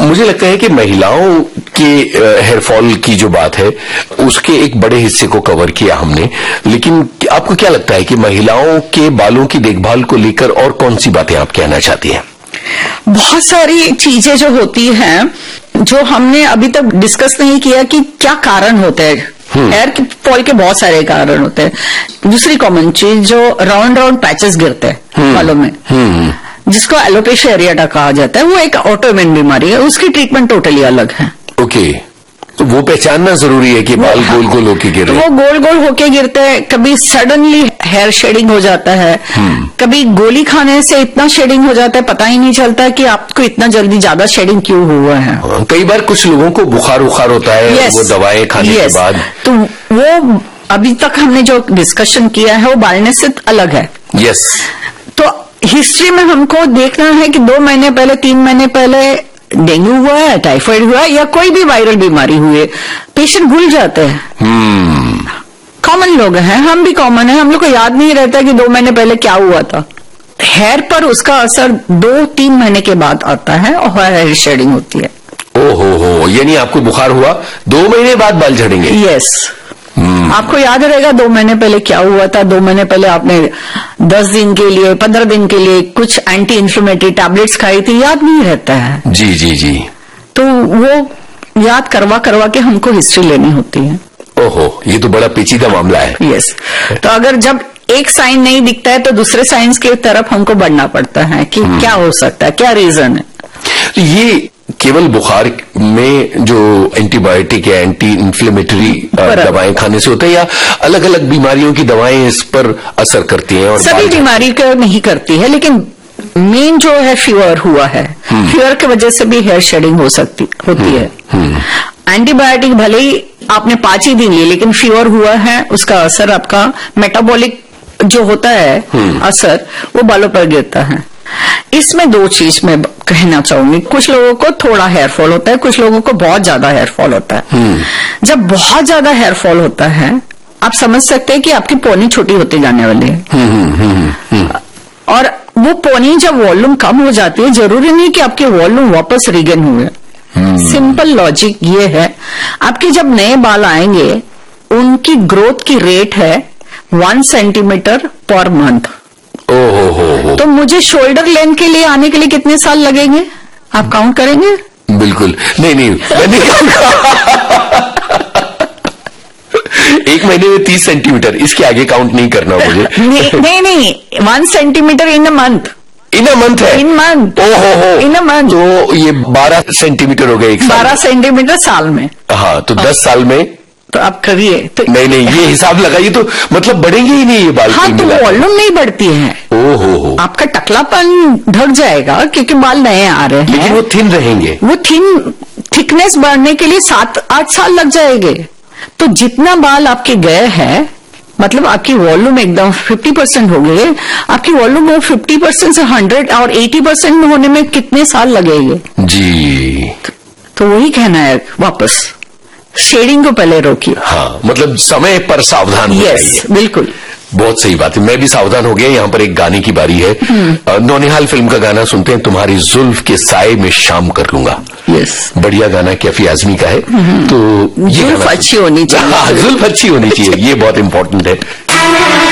मुझे लगता है कि महिलाओं के हेयर फॉल की जो बात है उसके एक बड़े हिस्से को कवर किया हमने, लेकिन आपको क्या लगता है कि महिलाओं के बालों की देखभाल को लेकर और कौन सी बातें आप कहना चाहती हैं? बहुत सारी चीजें जो होती हैं जो हमने अभी तक डिस्कस नहीं किया कि क्या कारण होते हैं। हेयर फॉल के बहुत सारे कारण होते हैं। दूसरी कॉमन चीज जो राउंड पैचेस गिरते हैं बालों में, जिसको एलोपेशिया एरियाटा कहा जाता है, वो एक ऑटोइम्यून बीमारी है, उसकी ट्रीटमेंट टोटली अलग है। ओके, तो वो पहचानना जरूरी है कि बाल गोल गोल होके गिर रहे हैं। वो गोल गोल होके गिरते हैं, कभी सडनली हेयर शेडिंग हो जाता है, कभी गोली खाने से इतना शेडिंग हो जाता है पता ही नहीं चलता कि आपको इतना जल्दी ज्यादा शेडिंग क्यों हुआ है। कई बार कुछ लोगों को बुखार होता है वो दवाएं खाने के बाद। तो वो अभी तक हमने जो डिस्कशन किया है वो बालनेस से अलग है। यस, तो हिस्ट्री में हमको देखना है कि 2 महीने पहले 3 महीने पहले डेंगू हुआ है, टाइफाइड हुआ है या कोई भी वायरल बीमारी हुई है, पेशेंट भूल जाते हैं। कॉमन लोग हैं, हम भी कॉमन है, हम लोग को याद नहीं रहता कि 2 महीने पहले क्या हुआ था। हेयर पर उसका असर 2-3 महीने के बाद आता है और हेयर शेडिंग होती है। ओहो, यानी आपको बुखार हुआ 2 महीने बाद बाल झड़ेंगे? यस। आपको याद रहेगा 2 महीने पहले क्या हुआ था। 2 महीने पहले आपने 10 दिन के लिए 15 दिन के लिए कुछ एंटी इन्फ्लेमेटरी टैबलेट्स खाई थी, याद नहीं रहता है। जी जी जी। तो वो याद करवा के हमको हिस्ट्री लेनी होती है। ओहो, ये तो बड़ा पेचीदा मामला है। यस। तो अगर जब एक साइन नहीं दिखता है तो दूसरे साइंस की तरफ हमको बढ़ना पड़ता है कि क्या हो सकता है, क्या रीजन है। तो ये केवल बुखार में जो एंटीबायोटिक या एंटी इन्फ्लेमेटरी दवाएं खाने से होता है या अलग अलग बीमारियों की दवाएं इस पर असर करती हैं? और सभी बीमारी का नहीं करती है, लेकिन मेन जो है फीवर हुआ है, फीवर की वजह से भी हेयर शेडिंग होती है। एंटीबायोटिक भले ही आपने 5 ही दिन लिए, लेकिन फीवर हुआ है, उसका असर आपका मेटाबॉलिक जो होता है असर वो बालों पर गिरता है। इसमें 2 चीज मैं कहना चाहूंगी। कुछ लोगों को थोड़ा हेयर फॉल होता है, कुछ लोगों को बहुत ज्यादा हेयर फॉल होता है। जब बहुत ज्यादा हेयर फॉल होता है आप समझ सकते हैं कि आपकी पोनी छोटी होती जाने वाली है। और वो पोनी जब वॉल्यूम कम हो जाती है, जरूरी नहीं कि आपके वॉल्यूम वापस रिगेन हुए। सिंपल लॉजिक ये है, आपके जब नए बाल आएंगे उनकी ग्रोथ की रेट है 1 सेंटीमीटर पर मंथ। तो मुझे शोल्डर लेंथ के लिए आने के लिए कितने साल लगेंगे, आप काउंट करेंगे? बिल्कुल नहीं मैंने 1 महीने में 30 सेंटीमीटर, इसके आगे काउंट नहीं करना मुझे। नहीं 1 centimetre in a month. In a month है? इन मंथ। ओहो, इन अ मंथ। तो ये 12 सेंटीमीटर हो गए 12 सेंटीमीटर साल में। हाँ, तो 10 साल में तो आप करिए। तो नहीं ये हिसाब लगाइए तो मतलब बढ़ेंगे ही नहीं ये बाल। हाँ, तो वॉल्यूम नहीं बढ़ती है। ओहो, आपका टकलापन ढक जाएगा क्योंकि बाल नए आ रहे हैं, लेकिन वो थिन रहेंगे। वो थिकनेस बढ़ने के लिए 7-8 साल लग जाएंगे। तो जितना बाल आपके गए हैं, मतलब आपकी वॉल्यूम एकदम 50% हो गई, आपकी वॉल्यूम वो 50% से 100 और 80% होने में कितने साल लगेंगे? जी, तो वही कहना है, वापस शेडिंग को पहले रोकिए। हाँ, मतलब समय पर सावधान हो जाइए। यस, बिल्कुल, बहुत सही बात है। मैं भी सावधान हो गया। यहाँ पर एक गाने की बारी है। नौनिहाल फिल्म का गाना सुनते हैं, तुम्हारी जुल्फ के साए में शाम कर लूंगा। यस, बढ़िया गाना, कैफी आजमी का है। तो ये जुल्फ अच्छी होनी चाहिए। हाँ, जुल्फ अच्छी होनी चाहिए, ये बहुत इंपॉर्टेंट है।